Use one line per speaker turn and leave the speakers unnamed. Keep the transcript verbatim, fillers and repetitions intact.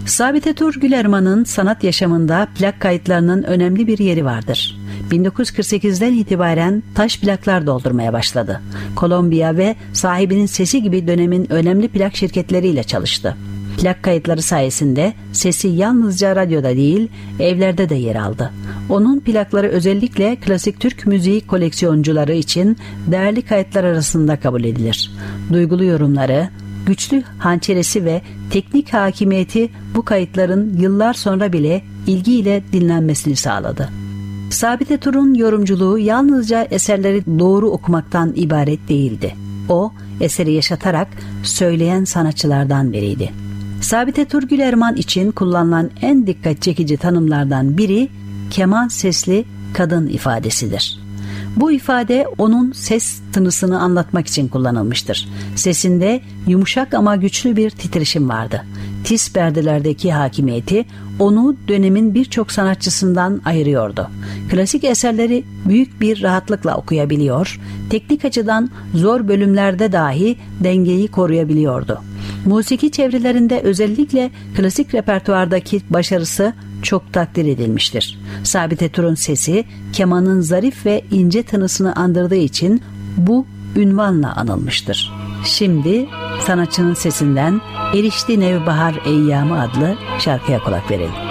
Sabite Tur Gülerman'ın sanat yaşamında plak kayıtlarının önemli bir yeri vardır. bin dokuz yüz kırk sekizden itibaren taş plaklar doldurmaya başladı. Kolombiya ve Sahibinin Sesi gibi dönemin önemli plak şirketleriyle çalıştı. Plak kayıtları sayesinde sesi yalnızca radyoda değil, evlerde de yer aldı. Onun plakları özellikle klasik Türk müziği koleksiyoncuları için değerli kayıtlar arasında kabul edilir. Duygulu yorumları, güçlü hançeresi ve teknik hakimiyeti bu kayıtların yıllar sonra bile ilgiyle dinlenmesini sağladı. Sabite Tur'un yorumculuğu yalnızca eserleri doğru okumaktan ibaret değildi. O, eseri yaşatarak söyleyen sanatçılardan biriydi. Sabite Tur Gülerman için kullanılan en dikkat çekici tanımlardan biri keman sesli kadın ifadesidir. Bu ifade onun ses tınısını anlatmak için kullanılmıştır. Sesinde yumuşak ama güçlü bir titreşim vardı. Tiz perdelerdeki hakimiyeti onu dönemin birçok sanatçısından ayırıyordu. Klasik eserleri büyük bir rahatlıkla okuyabiliyor, teknik açıdan zor bölümlerde dahi dengeyi koruyabiliyordu. Musiki çevrelerinde özellikle klasik repertuardaki başarısı çok takdir edilmiştir. Sabite Tur'un sesi kemanın zarif ve ince tınısını andırdığı için bu ünvanla anılmıştır. Şimdi sanatçının sesinden Erişti Nevbahar Eyyamı adlı şarkıya kulak verelim.